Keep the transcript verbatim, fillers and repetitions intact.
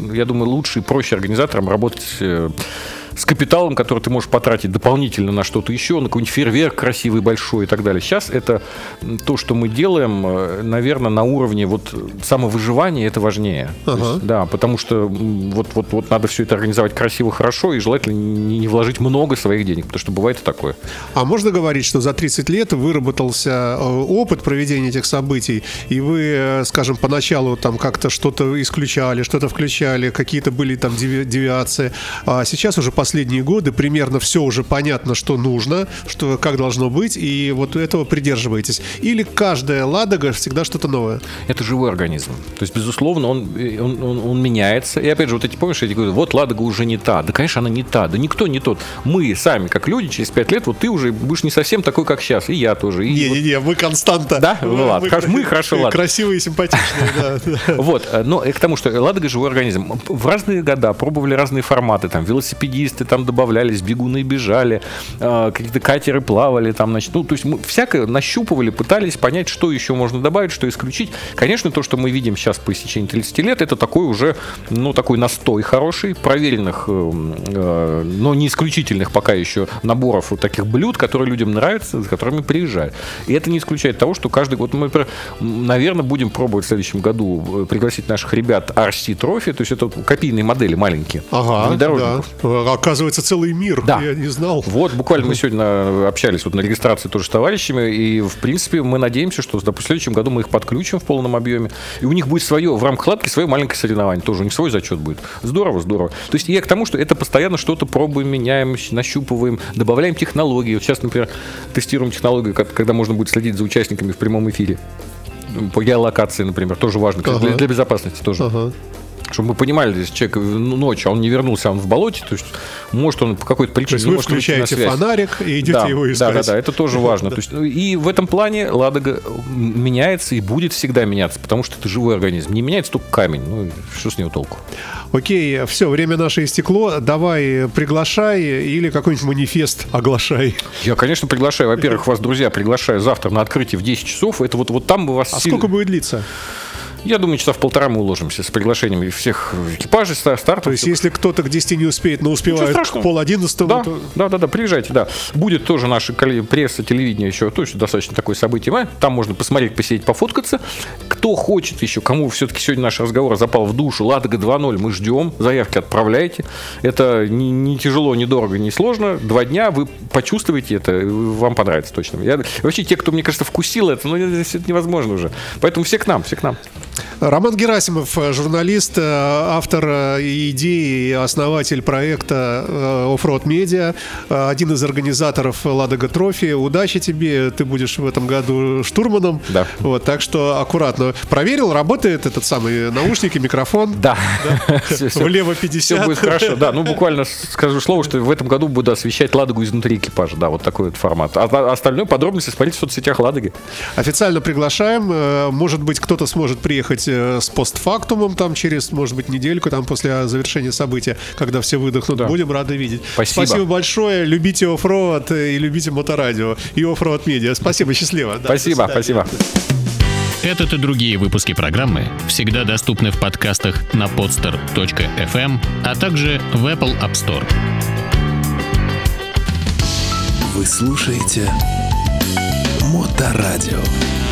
я думаю, лучше и проще организаторам работать с капиталом, который ты можешь потратить дополнительно на что-то еще, на какой-нибудь фейерверк красивый, большой и так далее. Сейчас это то, что мы делаем, наверное, на уровне вот самовыживания, это важнее. Ага. То есть, да, потому что вот, вот, вот надо все это организовать красиво, хорошо, и желательно не вложить много своих денег, потому что бывает и такое. А можно говорить, что за тридцать лет выработался опыт проведения этих событий, и вы, скажем, поначалу там как-то что-то исключали, что-то включали, какие-то были там девиации, а сейчас уже по последние годы примерно все уже понятно, что нужно, что, как должно быть, и вот этого придерживаетесь? Или каждая Ладога всегда что-то новое? Это живой организм. То есть, безусловно, он, он, он, он меняется. И опять же, вот эти, помнишь, я тебе говорю, вот Ладога уже не та. Да, конечно, она не та. Да никто не тот. Мы сами, как люди, через пять лет, вот ты уже будешь не совсем такой, как сейчас. И я тоже. Не-не-не, вот... мы константа. Да? Ну ладно. Мы, мы хорошо, ладно. Красивые и симпатичные, да. Вот. Но к тому, что Ладога живой организм. В разные года пробовали разные форматы. Там велосипедисты там добавлялись, бегуны бежали, э, какие-то катеры плавали, там, значит, ну, то есть мы всякое нащупывали, пытались понять, что еще можно добавить, что исключить. Конечно, то, что мы видим сейчас по истечении тридцати лет, это такой уже, ну, такой настой хороший, проверенных, э, э, но не исключительных пока еще наборов вот таких блюд, которые людям нравятся, с которыми приезжают. И это не исключает того, что каждый год мы, наверное, будем пробовать в следующем году пригласить наших ребят ар си Trophy, то есть это копийные модели маленькие. Ага, да. Оказывается, целый мир, да. Я не знал. Вот, буквально мы сегодня общались вот на регистрации тоже с товарищами, и, в принципе, мы надеемся, что в следующем году мы их подключим в полном объеме, и у них будет свое, в рамках Ладоги, свое маленькое соревнование, тоже у них свой зачет будет. Здорово, здорово. То есть я к тому, что это постоянно что-то пробуем, меняем, нащупываем, добавляем технологии. Вот сейчас, например, тестируем технологию, когда можно будет следить за участниками в прямом эфире. По геолокации, например, тоже важно, ага. для, для безопасности тоже. Ага. Чтобы мы понимали, если человек ночью, а он не вернулся, он в болоте, то есть может он по какой-то причине не может выйти на связь. Вы включаете фонарик и идете да, его искать. Да, да, да, это тоже важно. То есть, и в этом плане Ладога меняется и будет всегда меняться, потому что это живой организм. Не меняется только камень, ну что с него толку? Окей, все, время наше истекло. Давай приглашай или какой-нибудь манифест оглашай. Я, конечно, приглашаю. Во-первых, вас, друзья, приглашаю завтра на открытие в десять часов. Это вот, вот там бы вас... А сильно... сколько будет длиться? Я думаю, часа в полтора мы уложимся с приглашениями всех экипажей, стартов. То есть, если кто-то к десяти не успеет, но успевает к пол одиннадцатого, да, то... да, да, да, приезжайте, да. Будет тоже наша пресса, телевидение еще, то есть достаточно такое событие. Там можно посмотреть, посидеть, пофоткаться. Кто хочет еще, кому все-таки сегодня наш разговор запал в душу, Ладога два ноль, мы ждем, заявки отправляйте. Это не, не тяжело, не дорого, не сложно. Два дня вы почувствуете это, вам понравится точно. Я, вообще, те, кто, мне кажется, вкусил это, ну, это невозможно уже. Поэтому все к нам, все к нам. Роман Герасимов, журналист, автор идеи и основатель проекта Offroad Media, один из организаторов Ладога Trophy. Удачи тебе, ты будешь в этом году штурманом. Да. Вот, так что аккуратно. Проверил, работает этот самый наушники, микрофон? Да. Влево пятьдесят. Все будет хорошо. Да, ну буквально скажу слово, что в этом году буду освещать Ладогу изнутри экипажа. Да, вот такой вот формат. А остальное подробности смотрите в соцсетях Ладоги. Официально приглашаем. Может быть, кто-то сможет приехать с постфактумом там через, может быть, недельку там после завершения события, когда все выдохнут. Да. Будем рады видеть. Спасибо. Спасибо большое. Любите оффроуд и любите моторадио и Offroad Media. Спасибо, счастливо. Спасибо, да, спасибо. Этот и другие выпуски программы всегда доступны в подкастах на podster точка эф эм, а также в Apple App Store. Вы слушаете Моторадио.